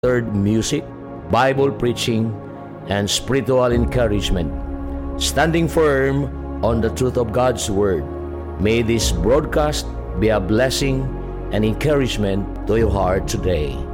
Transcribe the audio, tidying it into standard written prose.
unfiltered music, Bible preaching, and spiritual encouragement, standing firm on the truth of God's Word. May this broadcast be a blessing and encouragement to your heart today.